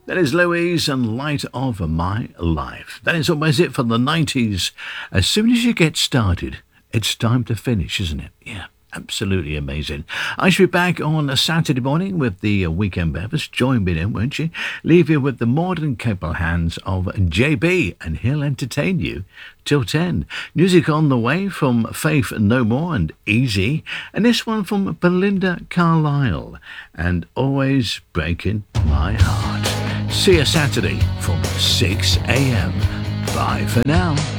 That is Louise and Light of My Life. That is almost it for the 90s. As soon as you get started, it's time to finish, isn't it? Yeah. Absolutely amazing. I should be back on a Saturday morning with the Weekend Breakfast. Join me then, won't you? Leave you with the more than capable hands of JB, and he'll entertain you till 10. Music on the way from Faith No More and Easy, and this one from Belinda Carlisle, and Always Breaking My Heart. See you Saturday from 6 a.m. Bye for now.